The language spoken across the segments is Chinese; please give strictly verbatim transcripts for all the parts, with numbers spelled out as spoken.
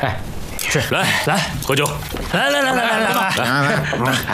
哎，是，来来喝酒，来来来来来来来来。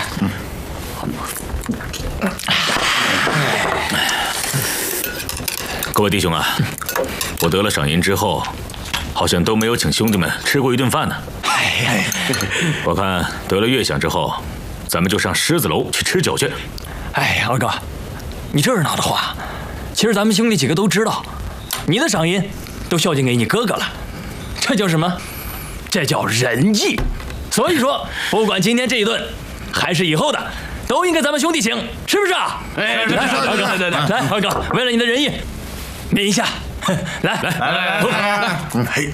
各位弟兄啊，我得了赏银之后，好像都没有请兄弟们吃过一顿饭呢。哎，我看得了月饷之后，咱们就上狮子楼去吃酒去。 哎，二哥，你这是哪的话？其实咱们兄弟几个都知道，你的赏银都孝敬给你哥哥了，这叫什么？这叫仁义。所以说，不管今天这一顿，还是以后的，都应该咱们兄弟请，是不是啊？哎，来，二哥，对对，来，二哥，为了你的仁义，抿一下，来来来来来来， 嘿。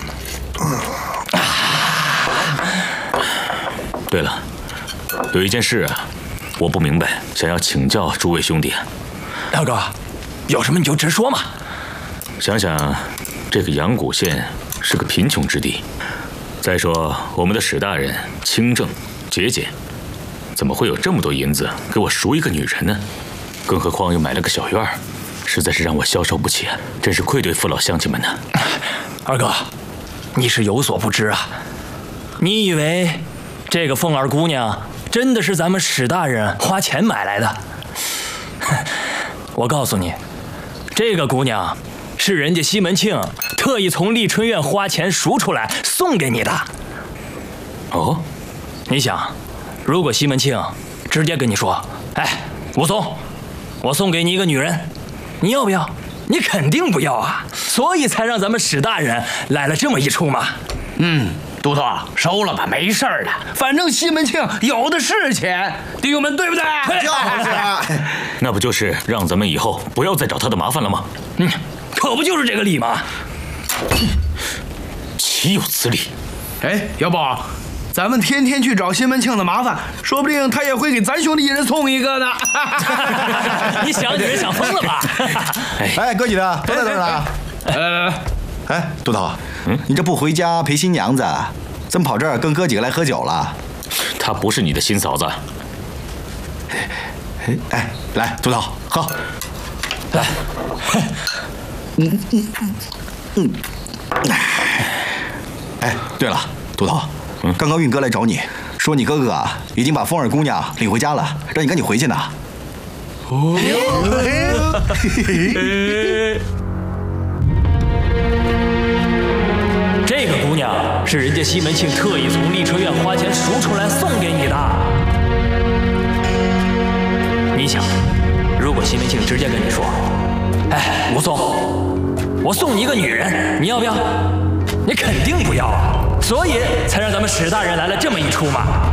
对了，有一件事啊，我不明白，想要请教诸位兄弟。 二哥，有什么你就直说嘛。 想想，这个阳谷县是个贫穷之地。再说，我们的史大人清正节俭，怎么会有这么多银子给我赎一个女人呢？更何况又买了个小院儿，实在是让我消受不起，真是愧对父老乡亲们呢。 二哥，你是有所不知啊！你以为这个凤儿姑娘真的是咱们史大人花钱买来的？我告诉你，这个姑娘是人家西门庆特意从丽春院花钱赎出来送给你的。 哦， 你想，如果西门庆直接跟你说：“哎，武松，我送给你一个女人，你要不要？”你肯定不要啊，所以才让咱们史大人来了这么一出嘛。 嗯，都头收了吧，没事的，反正西门庆有的是钱，弟兄们对不对？ 就是。 那不就是让咱们以后不要再找他的麻烦了吗？ 嗯，可不就是这个理吗？ 岂有此理！ 哎，要不咱们天天去找西门庆的麻烦，说不定他也会给咱兄弟一人送一个呢。 你想你是想疯了吧？ 哎，哥几个都在这儿呢。 来来来， 哎，都头，嗯，你这不回家陪新娘子，怎么跑这儿跟哥几个来喝酒了？ 她不是你的新嫂子。 哎哎，来，都头喝。 来。 嗯嗯嗯。哎，对了，都头。刚刚运哥来找你，说你哥哥啊已经把凤儿姑娘领回家了，让你赶紧回去呢。哦， 这个姑娘是人家西门庆特意从丽春院花钱赎出来送给你的。你想，如果西门庆直接跟你说：“哎，武松，我送你一个女人，你要不要？”你肯定不要啊。所以才让咱们史大人来了这么一出嘛。